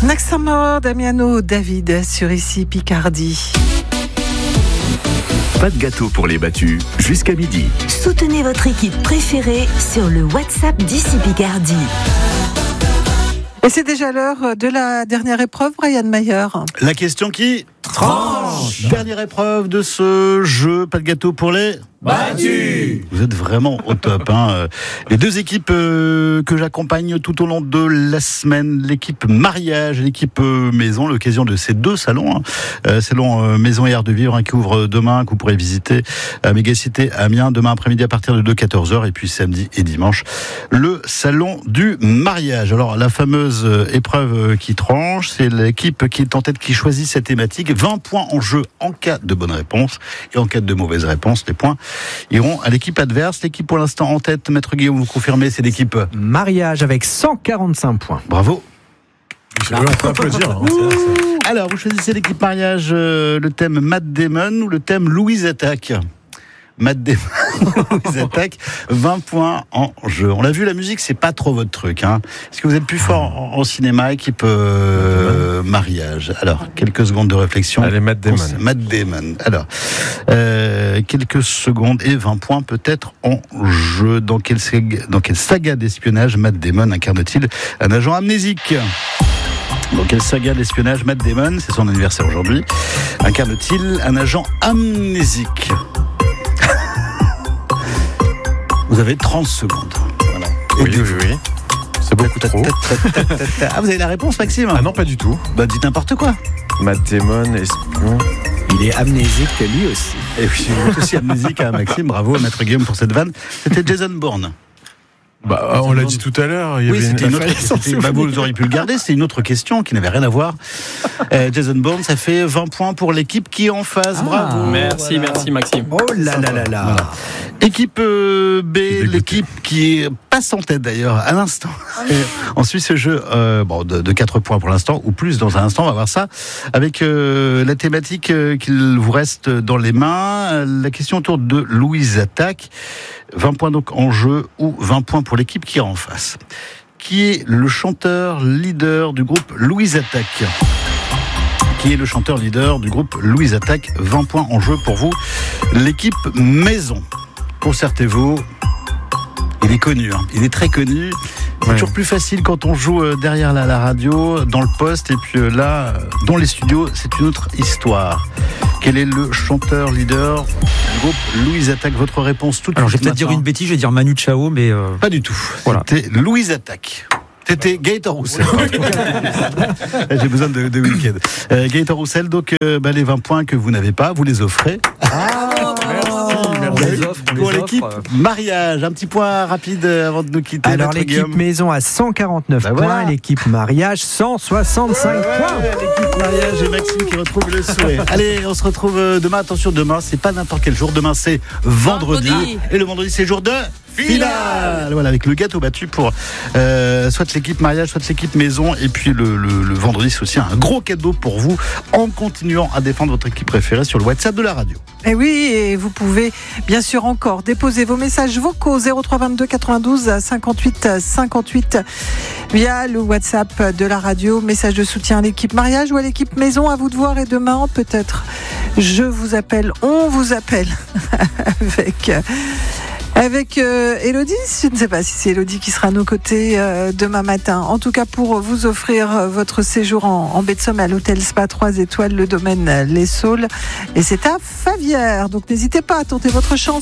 Naxama, Damiano, David sur ici Picardie. Pas de gâteau pour les battus, jusqu'à midi. Soutenez votre équipe préférée sur le WhatsApp d'ici Picardie. Et c'est déjà l'heure de la dernière épreuve, Brian Mayer. La question qui tranche. Dernière épreuve de ce jeu, pas de gâteau pour les battus. Vous êtes vraiment au top. Les deux équipes que j'accompagne tout au long de la semaine, l'équipe mariage et l'équipe maison, l'occasion de ces deux salons. Salon maison et art de vivre qui ouvre demain, que vous pourrez visiter à Mégacité Amiens demain après-midi à partir de 14h et puis samedi et dimanche le salon du mariage. Alors la fameuse épreuve qui tranche, c'est l'équipe qui est en tête qui choisit cette thématique. 20 points en jeu en cas de bonne réponse et en cas de mauvaise réponse, les points iront à l'équipe adverse. L'équipe pour l'instant en tête, Maître Guillaume, vous confirmez, c'est l'équipe mariage avec 145 points. Bravo. On peut applaudir. Alors, vous choisissez l'équipe mariage, le thème Matt Damon ou le thème Louise Attaque. Matt Damon, Louise Attaque, 20 points en jeu. On l'a vu, la musique, c'est pas trop votre truc. Est-ce que vous êtes plus fort en cinéma, équipe mariage? Alors, quelques secondes de réflexion. Allez, Matt Damon. Matt Damon. Alors, quelques secondes et 20 points peut-être en jeu. Dans quelle saga d'espionnage Matt Damon incarne-t-il un agent amnésique? Dans quelle saga d'espionnage Matt Damon, c'est son anniversaire aujourd'hui, incarne-t-il un agent amnésique? Vous avez 30 secondes. Voilà. Oui. C'est beaucoup trop. Ah, vous avez la réponse, Maxime? Ah non, pas du tout. Bah, dites n'importe quoi. Matt Damon, espion. Il est amnésique lui aussi. Et puis, vous êtes aussi amnésique, Maxime. Bravo, Maître Guillaume, pour cette vanne. C'était Jason Bourne. Bah, on l'a dit tout à l'heure. Il y Oui, avait c'était une autre. Vous auriez pu le garder. C'est une autre question qui n'avait rien à voir. Jason Bourne, ça fait 20 points pour l'équipe qui est en face. Bravo. Merci Maxime. Oh là là là là. Voilà. Équipe B, l'équipe qui passe en tête d'ailleurs à l'instant. On suit ce jeu de 4 points pour l'instant, ou plus dans un instant, on va voir ça. Avec la thématique qu'il vous reste dans les mains. La question autour de Louise Attaque. 20 points donc en jeu, ou 20 points pour l'équipe qui est en face. Qui est le chanteur leader du groupe Louise Attaque? Qui est le chanteur leader du groupe Louise Attaque? 20 points en jeu pour vous. L'équipe maison. Concertez-vous. Il est connu, il est très connu. C'est toujours plus facile quand on joue derrière la radio, dans le poste, et puis là, dans les studios, c'est une autre histoire. Quel est le chanteur leader du groupe Louise Attaque? Votre réponse tout de suite. Alors je vais peut-être dire une bêtise, je vais dire Manu Chao, mais pas du tout. Voilà. C'était Louise Attaque. C'était Gaëtan Roussel. J'ai besoin de week-end. Gaëtan Roussel, donc les 20 points que vous n'avez pas, vous les offrez. Pour l'équipe mariage, un petit point rapide avant de nous quitter. Alors l'équipe maison à 149 points, voilà. L'équipe mariage 165 points. L'équipe mariage et Maxime qui retrouve le souhait. Allez, on se retrouve demain. Attention, demain c'est pas n'importe quel jour. Demain c'est vendredi. Et le vendredi c'est jour de finale. Voilà, avec le gâteau battu pour soit l'équipe mariage, soit l'équipe maison. Et puis le vendredi c'est aussi un gros cadeau pour vous en continuant à défendre votre équipe préférée sur le WhatsApp de la radio. Et oui, et vous pouvez bien sûr encore déposer vos messages vocaux 03 22 92 58 58 via le WhatsApp de la radio. Message de soutien à l'équipe mariage ou à l'équipe maison, à vous de voir. Et demain peut-être on vous appelle avec Élodie. Je ne sais pas si c'est Élodie qui sera à nos côtés demain matin. En tout cas, pour vous offrir votre séjour en baie de Somme à l'hôtel Spa 3 étoiles, le domaine Les Saules. Et c'est à Favières. Donc n'hésitez pas à tenter votre chance.